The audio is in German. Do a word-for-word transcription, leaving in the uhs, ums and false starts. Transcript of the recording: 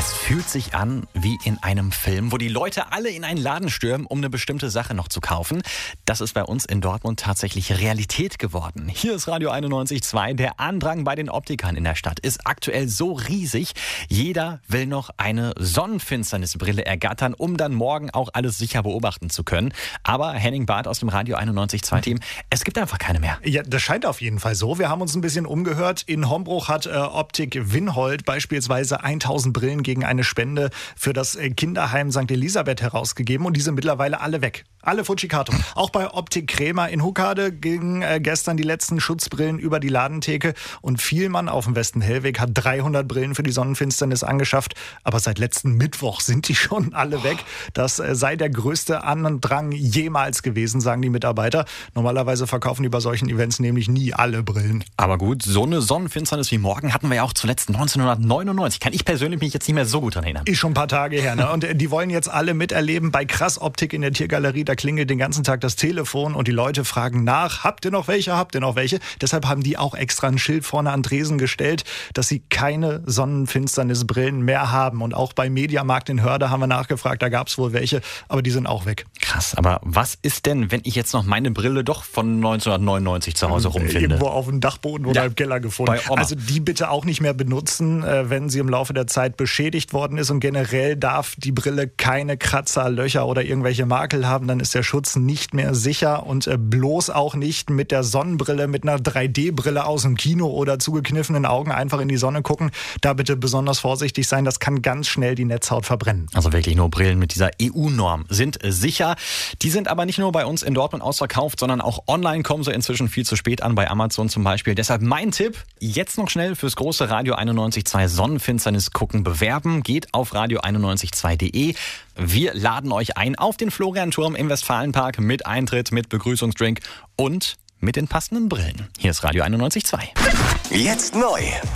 Es fühlt sich an wie in einem Film, wo die Leute alle in einen Laden stürmen, um eine bestimmte Sache noch zu kaufen. Das ist bei uns in Dortmund tatsächlich Realität geworden. Hier ist Radio einundneunzig Komma zwei. Der Andrang bei den Optikern in der Stadt ist aktuell so riesig. Jeder will noch eine Sonnenfinsternisbrille ergattern, um dann morgen auch alles sicher beobachten zu können. Aber Henning Barth aus dem Radio einundneunzig Komma zwei Team, es gibt einfach keine mehr. Ja, das scheint auf jeden Fall so. Wir haben uns ein bisschen umgehört. In Hombruch hat äh, Optik Winhold beispielsweise tausend Brillen gegen eine Spende für das äh, Kinderheim Sankt Elisabeth herausgegeben und die sind mittlerweile alle weg. Alle Fujikato. Auch bei Optik Krämer in Huckade gingen äh, gestern die letzten Schutzbrillen über die Ladentheke und Vielmann auf dem Westen-Hellweg hat dreihundert Brillen für die Sonnenfinsternis angeschafft. Aber seit letzten Mittwoch sind die schon alle weg. Das äh, sei der größte Andrang jemals gewesen, sagen die Mitarbeiter. Normalerweise verkaufen die bei solchen Events nämlich nie alle Brillen. Aber gut, so eine Sonnenfinsternis wie morgen hatten wir ja auch zuletzt neunzehnhundertneunundneunzig. Kann ich persönlich mich jetzt nicht mehr so gut daran erinnern. Ist schon ein paar Tage her, ne? Und äh, die wollen jetzt alle miterleben bei Krass Optik in der Tiergalerie. Da klingelt den ganzen Tag das Telefon und die Leute fragen nach, habt ihr noch welche, habt ihr noch welche? Deshalb haben die auch extra ein Schild vorne an Tresen gestellt, dass sie keine Sonnenfinsternisbrillen mehr haben. Und auch bei Mediamarkt in Hörde haben wir nachgefragt, da gab es wohl welche, aber die sind auch weg. Krass, aber was ist denn, wenn ich jetzt noch meine Brille doch von neunzehnhundertneunundneunzig zu Hause rumfinde? Irgendwo auf dem Dachboden oder Ja, im Keller gefunden. bei Oma. Also die bitte auch nicht mehr benutzen, wenn sie im Laufe der Zeit beschädigt worden ist. Und generell darf die Brille keine Kratzer, Löcher oder irgendwelche Makel haben. Dann ist der Schutz nicht mehr sicher und bloß auch nicht mit der Sonnenbrille, mit einer drei D Brille aus dem Kino oder zugekniffenen Augen einfach in die Sonne gucken. Da bitte besonders vorsichtig sein. Das kann ganz schnell die Netzhaut verbrennen. Also wirklich nur Brillen mit dieser E U-Norm sind sicher. Die sind aber nicht nur bei uns in Dortmund ausverkauft, sondern auch online kommen sie inzwischen viel zu spät an, bei Amazon zum Beispiel. Deshalb mein Tipp, jetzt noch schnell fürs große Radio einundneunzig Komma zwei Sonnenfinsternis gucken, bewerben. Geht auf radio einundneunzig Komma zwei Punkt de. Wir laden euch ein auf den Florianturm im Westfalenpark mit Eintritt, mit Begrüßungsdrink und mit den passenden Brillen. Hier ist Radio einundneunzig Komma zwei. Jetzt neu.